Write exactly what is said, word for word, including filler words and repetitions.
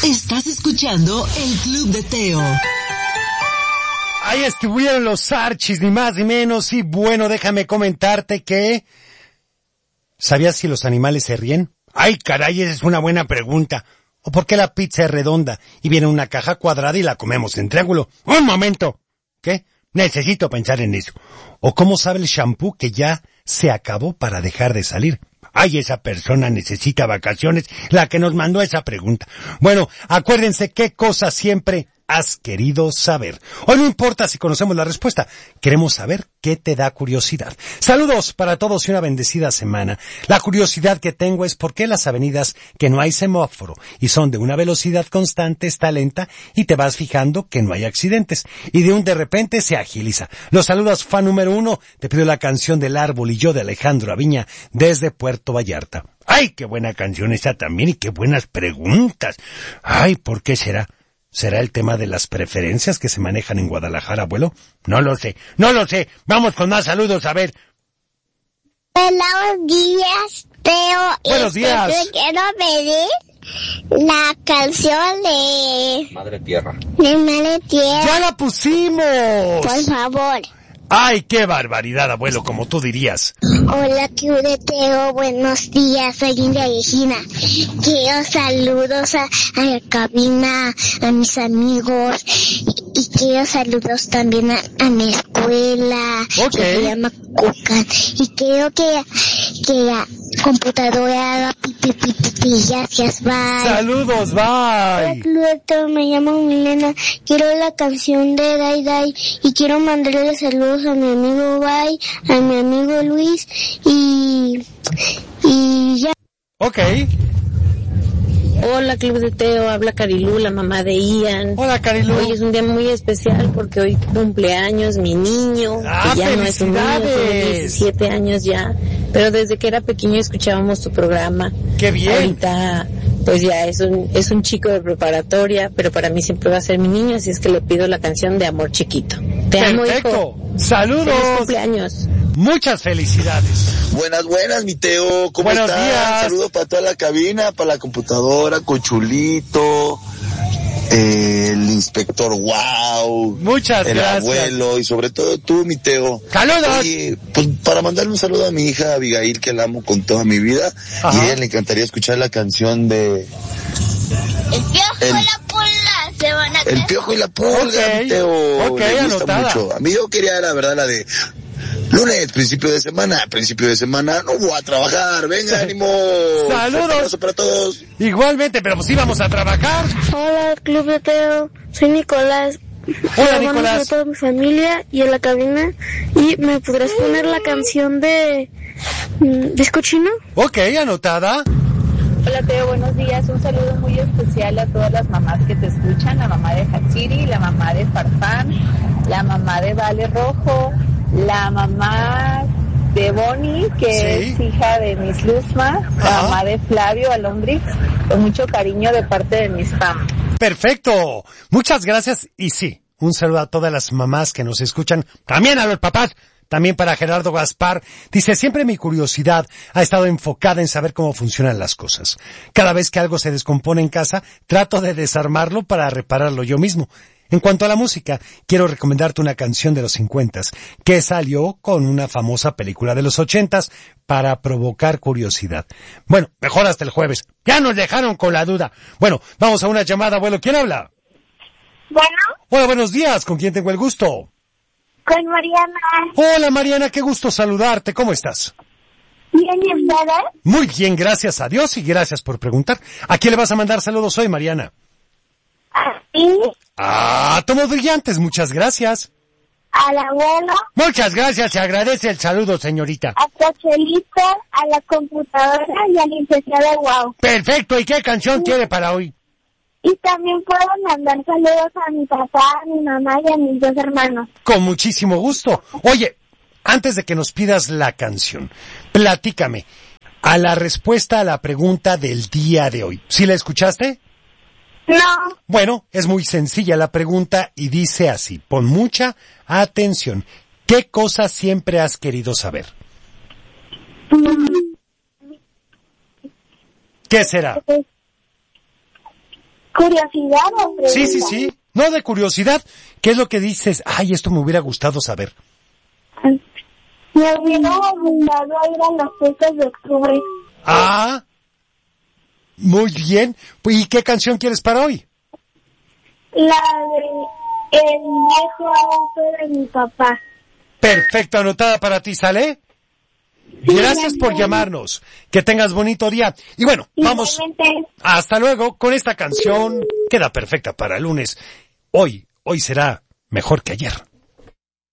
Estás escuchando el Club de Teo. Ahí estuvieron los Archis, ni más ni menos, y bueno, déjame comentarte que... ¿Sabías si los animales se ríen? Ay, caray, esa es una buena pregunta. ¿O por qué la pizza es redonda y viene en una caja cuadrada y la comemos en triángulo? ¡Un momento! ¿Qué? Necesito pensar en eso. ¿O cómo sabe el shampoo que ya se acabó para dejar de salir? Ay, esa persona necesita vacaciones, la que nos mandó esa pregunta. Bueno, acuérdense qué cosa siempre has querido saber. Hoy no importa si conocemos la respuesta, queremos saber qué te da curiosidad. Saludos para todos y una bendecida semana. La curiosidad que tengo es por qué las avenidas que no hay semáforo y son de una velocidad constante está lenta y te vas fijando que no hay accidentes y de un de repente se agiliza. Los saludos fan número uno, te pido la canción del árbol y yo de Alejandro Aviña desde Puerto Vallarta. Ay, qué buena canción esta también y qué buenas preguntas. Ay, ¿por qué será? ¿Será el tema de las preferencias que se manejan en Guadalajara, abuelo? No lo sé, no lo sé. Vamos con más saludos, a ver. Buenos días, Teo. Buenos días. Este, quiero pedir la canción de... Madre Tierra. De Madre Tierra. ¡Ya la pusimos! Por favor. ¡Ay, qué barbaridad, abuelo, como tú dirías! Hola, Club de Teo, buenos días, soy India Regina. Quiero saludos a, a la cabina, a mis amigos, y, y quiero saludos también a, a mi escuela, Ok. que se llama Cucan, y quiero que, que la computadora haga pipi, pipi, pipi, gracias, bye. ¡Saludos, Hola, bye! Club de Teo, me llamo Milena, quiero la canción de Dai Dai, y quiero mandarle saludos a mi amigo Bye, a mi amigo Luis, y, y ya. Ok. Hola, Club de Teo, habla Carilú, la mamá de Ian. Hola, Carilú. Hoy es un día muy especial porque hoy cumpleaños mi niño, ¡Ah, que ya no es un niño, tiene felicidades! diecisiete años ya, pero desde que era pequeño escuchábamos tu programa. ¡Qué bien! Ahorita, pues ya es un, es un chico de preparatoria, pero para mí siempre va a ser mi niño, así es que le pido la canción de Amor Chiquito. Te amo, ¡Perfecto! hijo. ¡Saludos! Feliz cumpleaños. Muchas felicidades. Buenas, buenas, mi Teo. ¿Cómo Buenos estás? días. Saludos para toda la cabina, para la computadora, con Chulito, eh, el inspector Wow. Muchas el gracias. abuelo y sobre todo tú, mi Teo. ¡Saludos! Oye, pues para mandarle un saludo a mi hija Abigail, que la amo con toda mi vida. Ajá. Y a ella le encantaría escuchar la canción de El Piojo El- y la Pulga se van a... El Piojo y la Pulga, Ok, mi Teo. ok, Le gusta anotada. mucho. A mí yo quería, la verdad, la de lunes, principio de semana, principio de semana, no voy a trabajar, venga, ánimo. Saludos. Un abrazo para todos. Igualmente, pero pues íbamos a trabajar. Hola, Club de Teo, soy Nicolás. Hola, Quiero mandar Nicolás. a toda mi familia y a la cabina. Y me podrás poner la canción de mm, Disco Chino. Ok, anotada. Hola Teo, buenos días. Un saludo muy especial a todas las mamás que te escuchan, la mamá de Hachiri, la mamá de Farfán, la mamá de Vale Rojo, la mamá de Bonnie, que Sí. es hija de Miss Luzma, la Ajá. mamá de Flavio Alombrix, con mucho cariño de parte de Miss Pam. Perfecto. Muchas gracias. Y sí, un saludo a todas las mamás que nos escuchan. También a los papás. También para Gerardo Gaspar. Dice, siempre mi curiosidad ha estado enfocada en saber cómo funcionan las cosas. Cada vez que algo se descompone en casa, trato de desarmarlo para repararlo yo mismo. En cuanto a la música, quiero recomendarte una canción de los cincuentas que salió con una famosa película de los ochentas para provocar curiosidad. Bueno, mejor hasta el jueves. Ya nos dejaron con la duda. Bueno, vamos a una llamada, abuelo. ¿Quién habla? Bueno, Hola, buenos días. ¿Con quién tengo el gusto? con Mariana. Hola, Mariana. Qué gusto saludarte. ¿Cómo estás? Bien, ¿y ustedes? Muy bien, gracias a Dios y gracias por preguntar. ¿A quién le vas a mandar saludos hoy, Mariana? Así, Ah, tomos brillantes. Muchas gracias. al abuelo, Muchas gracias. Se agradece el saludo, señorita. a Cochelito, a la computadora y al licenciado Wow. Perfecto. ¿Y qué canción quiere para hoy? Y también puedo mandar saludos a mi papá, a mi mamá y a mis dos hermanos. Con muchísimo gusto. Oye, antes de que nos pidas la canción, platícame a la respuesta a la pregunta del día de hoy. ¿Sí la escuchaste? No, Bueno, es muy sencilla la pregunta y dice así, pon mucha atención. ¿Qué cosa siempre has querido saber? ¿Qué será? ¿Curiosidad o pregunta? Sí, sí, sí. No, de curiosidad. ¿Qué es lo que dices? Ay, esto me hubiera gustado saber. Me hubiera gustado ir a las fiestas de octubre. Ah, muy bien. ¿Y qué canción quieres para hoy? La de El viejo auto de mi papá. Perfecto, anotada para ti, ¿sale? Sí, gracias por llamarnos. Que tengas bonito día. Y bueno, vamos. Igualmente. Hasta luego con esta canción. Queda perfecta para el lunes. Hoy, hoy será mejor que ayer.